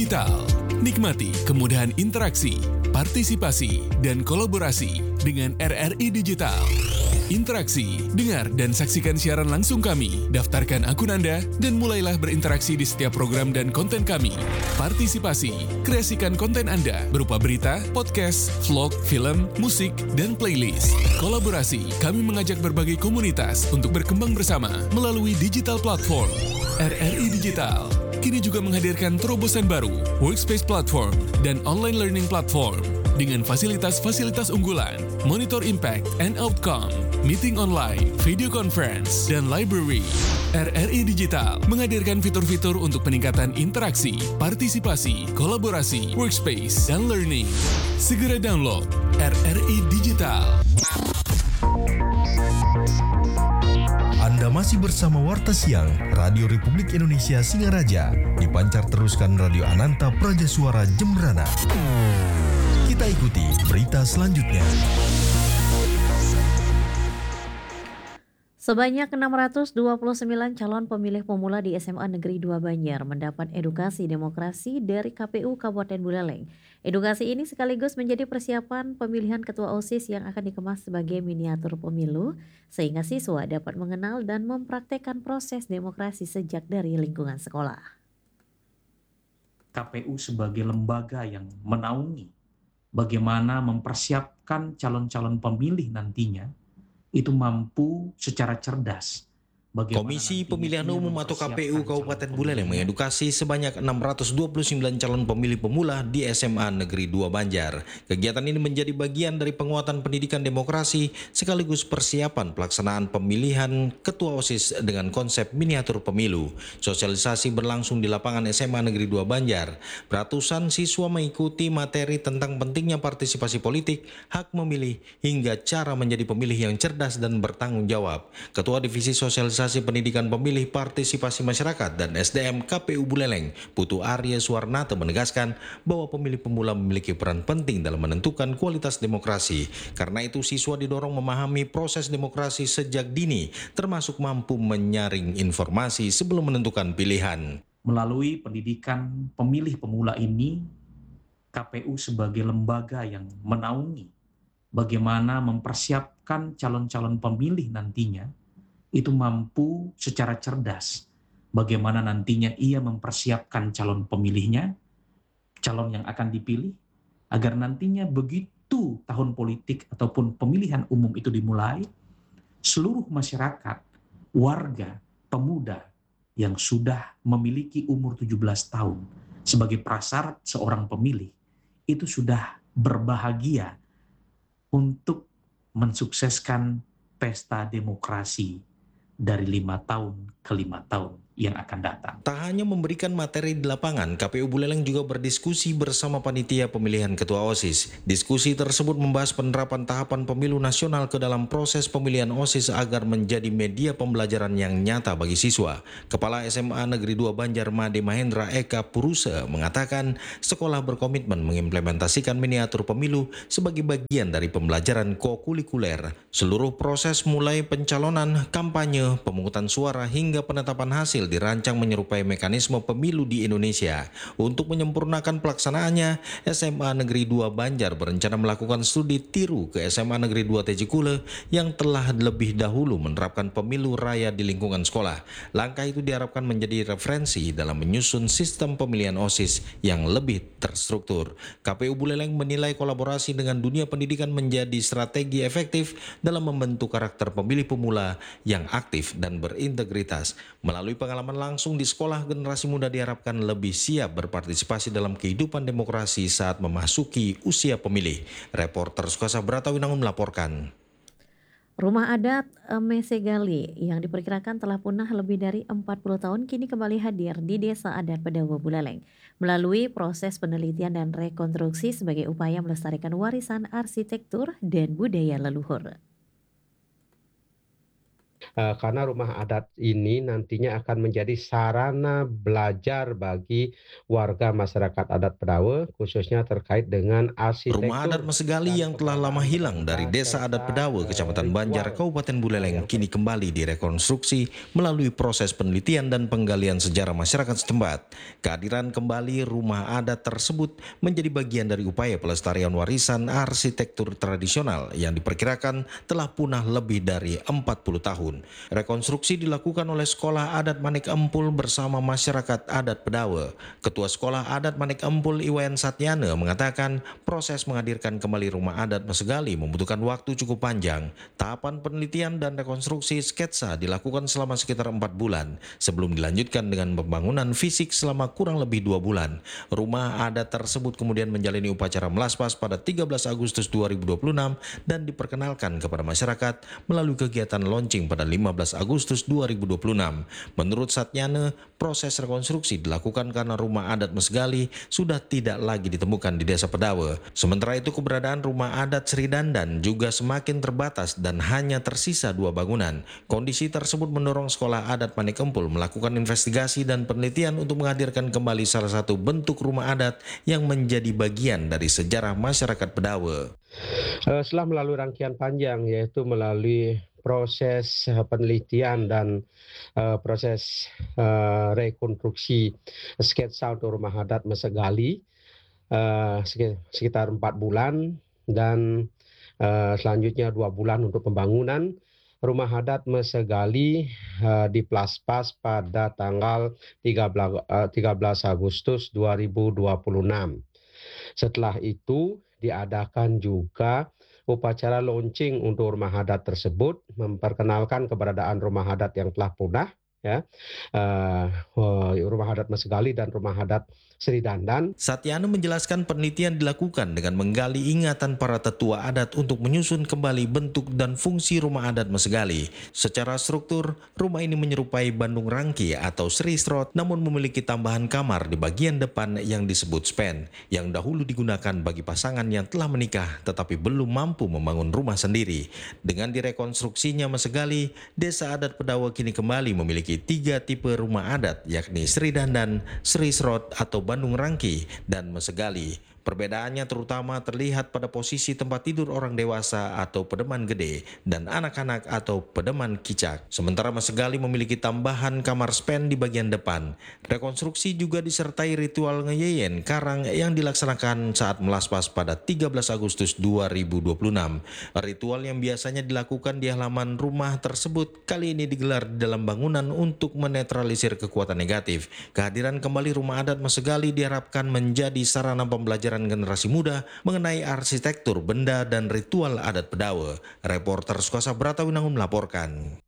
Digital. Nikmati kemudahan interaksi, partisipasi, dan kolaborasi dengan RRI Digital. Interaksi, dengar dan saksikan siaran langsung kami, daftarkan akun Anda, dan mulailah berinteraksi di setiap program dan konten kami. Partisipasi, kreasikan konten Anda berupa berita, podcast, vlog, film, musik, dan playlist. Kolaborasi, kami mengajak berbagai komunitas untuk berkembang bersama melalui digital platform. RRI Digital kini juga menghadirkan terobosan baru, workspace platform, dan online learning platform dengan fasilitas-fasilitas unggulan, monitor impact and outcome, meeting online, video conference, dan library. RRI Digital menghadirkan fitur-fitur untuk peningkatan interaksi, partisipasi, kolaborasi, workspace, dan learning. Segera download RRI Digital. Anda masih bersama Warta Siang Radio Republik Indonesia Singaraja, dipancar teruskan Radio Ananta Praja Suara Jembrana. Kita ikuti berita selanjutnya. Sebanyak 629 calon pemilih pemula di SMA Negeri 2 Banjar mendapat edukasi demokrasi dari KPU Kabupaten Buleleng. Edukasi ini sekaligus menjadi persiapan pemilihan ketua OSIS yang akan dikemas sebagai miniatur pemilu, sehingga siswa dapat mengenal dan mempraktekkan proses demokrasi sejak dari lingkungan sekolah. KPU sebagai lembaga yang menaungi bagaimana mempersiapkan calon-calon pemilih nantinya itu mampu secara cerdas. Komisi Pemilihan Umum atau KPU Kabupaten Buleleng mengedukasi sebanyak 629 calon pemilih pemula di SMA Negeri 2 Banjar. Kegiatan ini menjadi bagian dari penguatan pendidikan demokrasi sekaligus persiapan pelaksanaan pemilihan ketua OSIS dengan konsep miniatur pemilu. Sosialisasi berlangsung di lapangan SMA Negeri 2 Banjar. Ratusan siswa mengikuti materi tentang pentingnya partisipasi politik, hak memilih, hingga cara menjadi pemilih yang cerdas dan bertanggung jawab. Ketua Divisi Sosialisasi Pendidikan Pemilih Partisipasi Masyarakat dan SDM KPU Buleleng, Putu Arya Suwarnata menegaskan bahwa pemilih pemula memiliki peran penting dalam menentukan kualitas demokrasi. Karena itu siswa didorong memahami proses demokrasi sejak dini, termasuk mampu menyaring informasi sebelum menentukan pilihan. Melalui pendidikan pemilih pemula ini, KPU sebagai lembaga yang menaungi bagaimana mempersiapkan calon-calon pemilih nantinya itu mampu secara cerdas bagaimana nantinya ia mempersiapkan calon pemilihnya, calon yang akan dipilih, agar nantinya begitu tahun politik ataupun pemilihan umum itu dimulai, seluruh masyarakat, warga, pemuda yang sudah memiliki umur 17 tahun sebagai prasyarat seorang pemilih itu sudah berbahagia untuk mensukseskan pesta demokrasi dari 5 tahun ke 5 tahun yang akan datang. Tak hanya memberikan materi di lapangan, KPU Buleleng juga berdiskusi bersama panitia pemilihan ketua OSIS. Diskusi tersebut membahas penerapan tahapan pemilu nasional ke dalam proses pemilihan OSIS agar menjadi media pembelajaran yang nyata bagi siswa. Kepala SMA Negeri 2 Banjar Made Mahendra Eka Puruse mengatakan sekolah berkomitmen mengimplementasikan miniatur pemilu sebagai bagian dari pembelajaran kokurikuler. Seluruh proses mulai pencalonan, kampanye, pemungutan suara hingga penetapan hasil dirancang menyerupai mekanisme pemilu di Indonesia. Untuk menyempurnakan pelaksanaannya, SMA Negeri 2 Banjar berencana melakukan studi tiru ke SMA Negeri 2 Tejikule yang telah lebih dahulu menerapkan pemilu raya di lingkungan sekolah. Langkah itu diharapkan menjadi referensi dalam menyusun sistem pemilihan OSIS yang lebih terstruktur. KPU Buleleng menilai kolaborasi dengan dunia pendidikan menjadi strategi efektif dalam membentuk karakter pemilih pemula yang aktif dan berintegritas. Melalui pengalaman langsung di sekolah, generasi muda diharapkan lebih siap berpartisipasi dalam kehidupan demokrasi saat memasuki usia pemilih. Reporter Sukasa Bratawinangun melaporkan. Rumah adat Mesegali yang diperkirakan telah punah lebih dari 40 tahun kini kembali hadir di Desa Adat Pedawa Buleleng melalui proses penelitian dan rekonstruksi sebagai upaya melestarikan warisan arsitektur dan budaya leluhur. karena rumah adat ini nantinya akan menjadi sarana belajar bagi warga masyarakat adat Bedawe, khususnya terkait dengan Rumah adat arsitektur Mesegali dan yang telah lama keberadaan hilang dari mereka Desa Adat serta Bedawe, Kecamatan Banjar, ritual Kabupaten Buleleng, yang kini kembali direkonstruksi melalui proses penelitian dan penggalian sejarah masyarakat setempat. Kehadiran kembali rumah adat tersebut menjadi bagian dari upaya pelestarian warisan arsitektur tradisional yang diperkirakan telah punah lebih dari 40 tahun. Rekonstruksi dilakukan oleh Sekolah Adat Manik Empul bersama masyarakat adat Bedawe. Ketua Sekolah Adat Manik Empul Iwayan Satyana mengatakan proses menghadirkan kembali rumah adat Mesegali membutuhkan waktu cukup panjang. Tahapan penelitian dan rekonstruksi sketsa dilakukan selama sekitar 4 bulan sebelum dilanjutkan dengan pembangunan fisik selama kurang lebih 2 bulan. Rumah adat tersebut kemudian menjalani upacara melaspas pada 13 Agustus 2026 dan diperkenalkan kepada masyarakat melalui kegiatan launching pada 15 Agustus 2026. Menurut Satyana, proses rekonstruksi dilakukan karena rumah adat Mesegali sudah tidak lagi ditemukan di Desa Bedawe. Sementara itu keberadaan rumah adat Sri Dandan juga semakin terbatas dan hanya tersisa 2 bangunan. Kondisi tersebut mendorong Sekolah Adat Manik Empul melakukan investigasi dan penelitian untuk menghadirkan kembali salah satu bentuk rumah adat yang menjadi bagian dari sejarah masyarakat Bedawe. Setelah melalui rangkaian panjang, yaitu melalui proses penelitian dan proses rekonstruksi sketsa untuk rumah adat Mesegali sekitar 4 bulan dan selanjutnya 2 bulan untuk pembangunan. Rumah adat Mesegali di Plaspas pada tanggal 13 Agustus 2026. Setelah itu diadakan juga upacara launching untuk rumah adat tersebut, memperkenalkan keberadaan rumah adat yang telah punah, ya, rumah adat Mesegali dan rumah adat Sri Dandan. Satyana menjelaskan penelitian dilakukan dengan menggali ingatan para tetua adat untuk menyusun kembali bentuk dan fungsi rumah adat Mesegali. Secara struktur, rumah ini menyerupai Bandung Rangki atau Sri Srot, namun memiliki tambahan kamar di bagian depan yang disebut spen, yang dahulu digunakan bagi pasangan yang telah menikah tetapi belum mampu membangun rumah sendiri. Dengan direkonstruksinya Mesegali, Desa Adat Bedawe kini kembali memiliki 3 tipe rumah adat, yakni Sri Dandan, Sri Srot atau Bandung Rangki, dan Mesegali. Perbedaannya terutama terlihat pada posisi tempat tidur orang dewasa atau pedeman gede dan anak-anak atau pedeman kicak. Sementara Mesegali memiliki tambahan kamar spen di bagian depan. Rekonstruksi juga disertai ritual ngeyeyen karang yang dilaksanakan saat melaspas pada 13 Agustus 2026. Ritual yang biasanya dilakukan di halaman rumah tersebut kali ini digelar di dalam bangunan untuk menetralisir kekuatan negatif. Kehadiran kembali rumah adat Mesegali diharapkan menjadi sarana pembelajaran generasi muda mengenai arsitektur, benda, dan ritual adat Bedawe. Reporter Sukosa Bratawinangun melaporkan.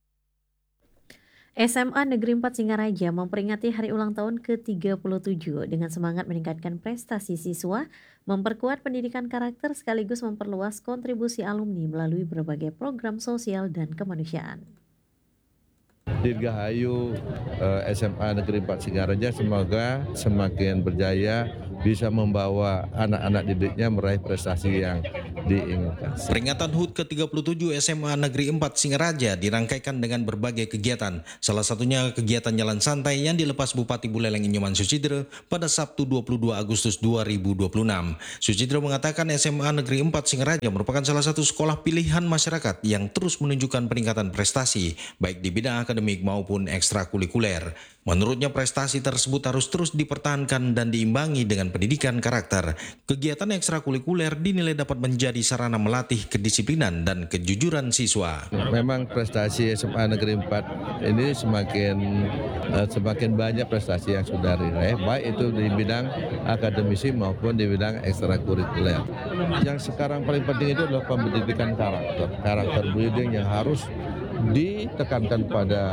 SMA Negeri 4 Singaraja memperingati hari ulang tahun ke-37 dengan semangat meningkatkan prestasi siswa, memperkuat pendidikan karakter sekaligus memperluas kontribusi alumni melalui berbagai program sosial dan kemanusiaan. Dirgahayu SMA Negeri 4 Singaraja semoga semakin berjaya, bisa membawa anak-anak didiknya meraih prestasi yang diinginkan. Peringatan HUT ke-37 SMA Negeri 4 Singaraja dirangkaikan dengan berbagai kegiatan. Salah satunya kegiatan jalan santai yang dilepas Bupati Buleleng Inyoman Sucidre pada Sabtu 22 Agustus 2026. Sucidre mengatakan SMA Negeri 4 Singaraja merupakan salah satu sekolah pilihan masyarakat yang terus menunjukkan peningkatan prestasi, baik di bidang akademik maupun ekstrakurikuler. Menurutnya prestasi tersebut harus terus dipertahankan dan diimbangi dengan pendidikan karakter. Kegiatan ekstrakurikuler dinilai dapat menjadi sarana melatih kedisiplinan dan kejujuran siswa. Memang prestasi SMA Negeri 4 ini semakin banyak prestasi yang sudah diraih, baik itu di bidang akademisi maupun di bidang ekstrakurikuler. Yang sekarang paling penting itu adalah pendidikan karakter building yang harus ditekankan pada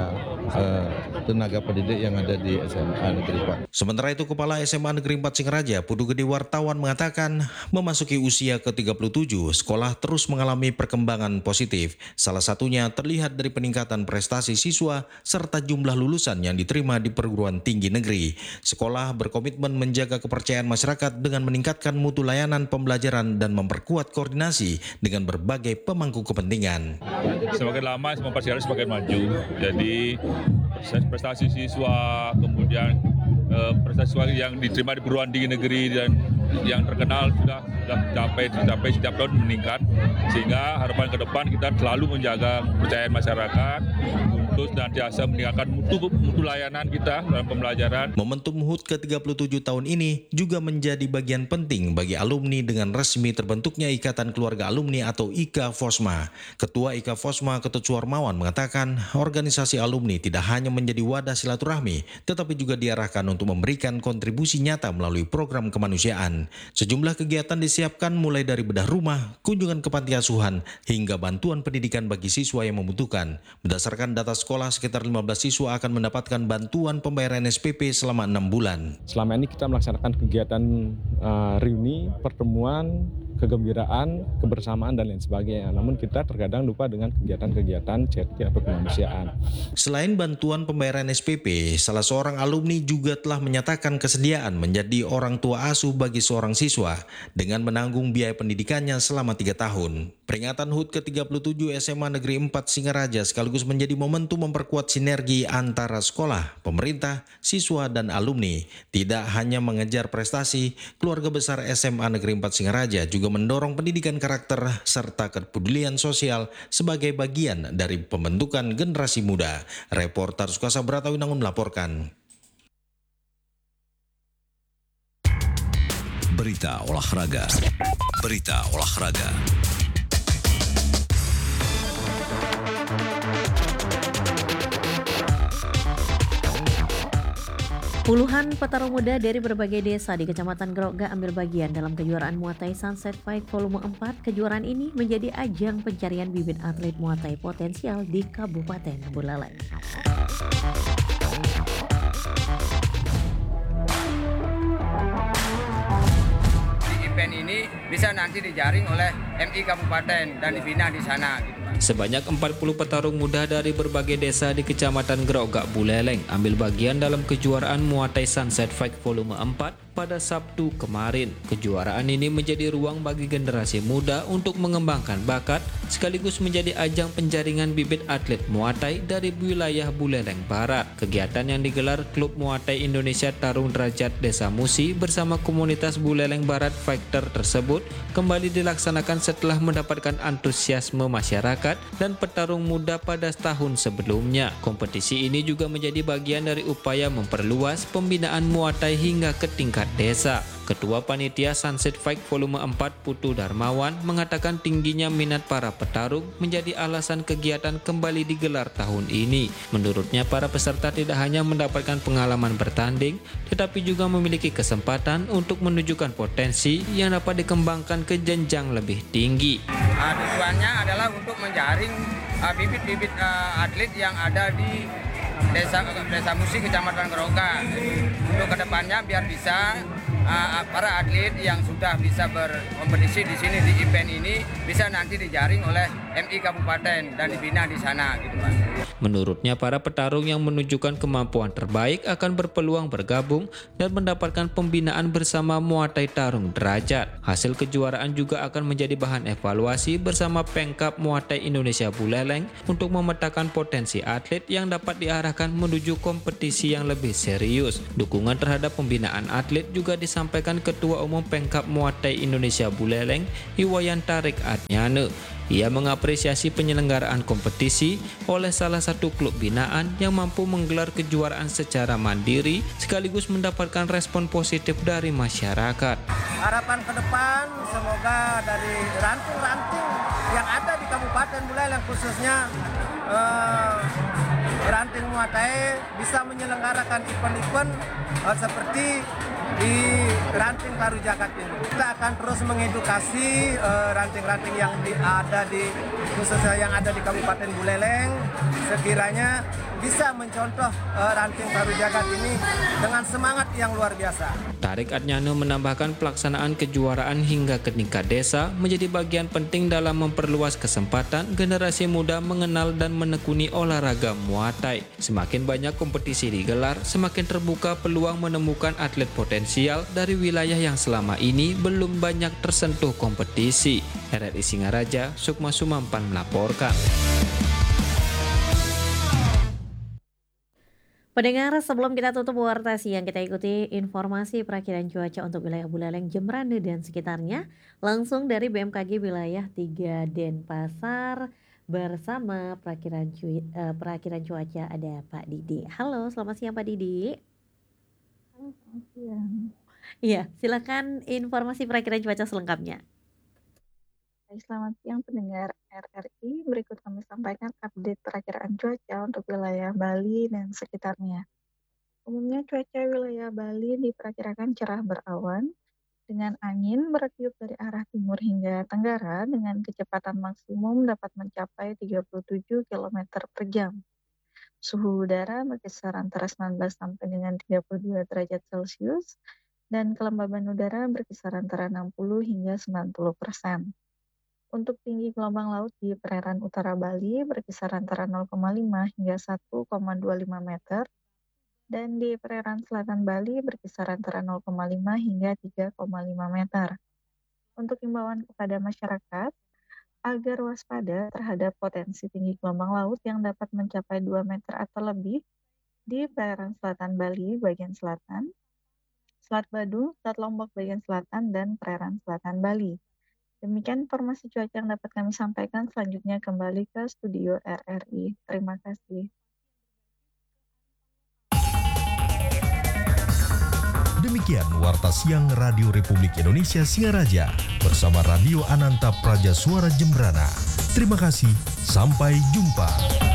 tenaga pendidik yang ada di SMA Negeri 4. Sementara itu, Kepala SMA Negeri 4 Singaraja, Putu Gede Wartawan mengatakan, memasuki usia ke-37, sekolah terus mengalami perkembangan positif. Salah satunya terlihat dari peningkatan prestasi siswa serta jumlah lulusan yang diterima di perguruan tinggi negeri. Sekolah berkomitmen menjaga kepercayaan masyarakat dengan meningkatkan mutu layanan pembelajaran dan memperkuat koordinasi dengan berbagai pemangku kepentingan. Semakin lama mempersiapkan semakin maju. Jadi prestasi siswa, kemudian prestasi siswa yang diterima di perguruan tinggi negeri dan yang terkenal sudah dicapai setiap tahun meningkat, sehingga harapan ke depan kita selalu menjaga kepercayaan masyarakat untuk senantiasa meningkatkan mutu layanan kita dalam pembelajaran. Momentum HUT ke-37 tahun ini juga menjadi bagian penting bagi alumni dengan resmi terbentuknya Ikatan Keluarga Alumni atau IKA Fosma. Ketua IKA Fosma, Ketut Suarmawan, mengatakan organisasi alumni tidak hanya menjadi wadah silaturahmi, tetapi juga diarahkan untuk memberikan kontribusi nyata melalui program kemanusiaan. Sejumlah kegiatan disiapkan mulai dari bedah rumah, kunjungan ke panti asuhan, hingga bantuan pendidikan bagi siswa yang membutuhkan. Berdasarkan data sekolah, sekitar 15 siswa akan mendapatkan bantuan pembayaran SPP selama 6 bulan. Selama ini kita melaksanakan kegiatan reuni, pertemuan, kegembiraan, kebersamaan, dan lain sebagainya. Namun kita terkadang lupa dengan kegiatan-kegiatan charity atau kemanusiaan. Selain bantuan pembayaran SPP, salah seorang alumni juga telah menyatakan kesediaan menjadi orang tua asuh bagi seorang siswa dengan menanggung biaya pendidikannya selama 3 tahun. Peringatan HUT ke-37 SMA Negeri 4 Singaraja sekaligus menjadi momentum memperkuat sinergi antara sekolah, pemerintah, siswa, dan alumni. Tidak hanya mengejar prestasi, keluarga besar SMA Negeri 4 Singaraja juga mendorong pendidikan karakter serta kepedulian sosial sebagai bagian dari pembentukan generasi muda. Reporter Sukasa Bratawinangun melaporkan. Berita olahraga. Berita olahraga. Puluhan petarung muda dari berbagai desa di Kecamatan Grogga ambil bagian dalam kejuaraan Muay Thai Sunset Fight Volume 4. Kejuaraan ini menjadi ajang pencarian bibit atlet Muay Thai potensial di Kabupaten Buleleng. Di event ini bisa nanti dijaring oleh MI Kabupaten dan dibina di sana. Sebanyak 40 petarung muda dari berbagai desa di Kecamatan Grogga, Buleleng ambil bagian dalam kejuaraan Muay Thai Sunset Fight Volume 4 pada Sabtu kemarin. Kejuaraan ini menjadi ruang bagi generasi muda untuk mengembangkan bakat sekaligus menjadi ajang penjaringan bibit atlet Muay Thai dari wilayah Buleleng Barat. Kegiatan yang digelar Klub Muay Thai Indonesia Tarung Derajat Desa Musi bersama komunitas Buleleng Barat Fighter tersebut kembali dilaksanakan setelah mendapatkan antusiasme masyarakat dan petarung muda pada tahun sebelumnya. Kompetisi ini juga menjadi bagian dari upaya memperluas pembinaan Muay Thai hingga ke tingkat desa. Ketua Panitia Sunset Fight Volume 4 Putu Darmawan mengatakan tingginya minat para petarung menjadi alasan kegiatan kembali digelar tahun ini. Menurutnya para peserta tidak hanya mendapatkan pengalaman bertanding, tetapi juga memiliki kesempatan untuk menunjukkan potensi yang dapat dikembangkan ke jenjang lebih tinggi. Tujuannya adalah untuk menjaring bibit-bibit atlet yang ada di Desa Musi, Kecamatan Grogga. Untuk kedepannya biar bisa para atlet yang sudah bisa berkompetisi di sini di event ini bisa nanti dijaring oleh MI Kabupaten dan dibina di sana, gitu Pak. Menurutnya para petarung yang menunjukkan kemampuan terbaik akan berpeluang bergabung dan mendapatkan pembinaan bersama Muay Thai Tarung Derajat. Hasil kejuaraan juga akan menjadi bahan evaluasi bersama Pengkap Muay Thai Indonesia Buleleng untuk memetakan potensi atlet yang dapat diarahkan menuju kompetisi yang lebih serius. Dukungan terhadap pembinaan atlet juga disampaikan Ketua Umum Pengkap Muay Thai Indonesia Buleleng, Iwayan Tarik Adnyane. Ia mengapresiasi penyelenggaraan kompetisi oleh salah satu klub binaan yang mampu menggelar kejuaraan secara mandiri sekaligus mendapatkan respon positif dari masyarakat. Harapan ke depan semoga dari ranting-ranting yang ada di Kabupaten Buleleng khususnya ranting Muay Thai bisa menyelenggarakan event-event seperti di ranting Taru Jagat ini. Kita akan terus mengedukasi ranting-ranting yang ada di khususnya yang ada di Kabupaten Buleleng sekiranya bisa mencontoh ranting Paru Jagat ini dengan semangat yang luar biasa. Tarik Adnyano menambahkan pelaksanaan kejuaraan hingga ke tingkat desa menjadi bagian penting dalam memperluas kesempatan generasi muda mengenal dan menekuni olahraga Muay Thai. Semakin banyak kompetisi digelar, semakin terbuka peluang menemukan atlet potensial dari wilayah yang selama ini belum banyak tersentuh kompetisi. RRI Singaraja, Sukma Sumampan melaporkan. Pendengar, sebelum kita tutup warta siang, kita ikuti informasi perakiraan cuaca untuk wilayah Buleleng, Jembrana dan sekitarnya langsung dari BMKG wilayah 3 Denpasar bersama perakiraan cuaca ada Pak Didi. Halo, selamat siang Pak Didi. Selamat siang. Iya, silakan informasi perakiraan cuaca selengkapnya. Selamat siang pendengar RRI, berikut kami sampaikan update perakiraan cuaca untuk wilayah Bali dan sekitarnya. Umumnya cuaca wilayah Bali diperkirakan cerah berawan, dengan angin bertiup dari arah timur hingga tenggara dengan kecepatan maksimum dapat mencapai 37 km per jam. Suhu udara berkisar antara 19 sampai dengan 32 derajat Celcius, dan kelembaban udara berkisar antara 60 hingga 90%. Untuk tinggi gelombang laut di perairan utara Bali berkisar antara 0,5 hingga 1,25 meter, dan di perairan selatan Bali berkisar antara 0,5 hingga 3,5 meter. Untuk himbauan kepada masyarakat, agar waspada terhadap potensi tinggi gelombang laut yang dapat mencapai 2 meter atau lebih di perairan selatan Bali bagian selatan, Selat Badung, Selat Lombok bagian selatan, dan perairan selatan Bali. Demikian informasi cuaca yang dapat kami sampaikan. Selanjutnya kembali ke studio RRI. Terima kasih. Demikian Warta Siang Radio Republik Indonesia Singaraja bersama Radio Ananta Praja Suara Jembrana. Terima kasih, sampai jumpa.